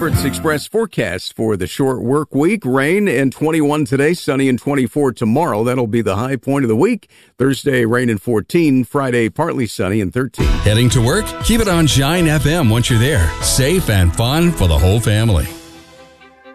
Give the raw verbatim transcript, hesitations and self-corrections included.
Everett's Express forecast for the short work week. Rain and twenty-one today, sunny and twenty-four tomorrow. That'll be the high point of the week. Thursday, rain and fourteen. Friday, partly sunny and thirteen. Heading to work? Keep it on Shine F M once you're there. Safe and fun for the whole family.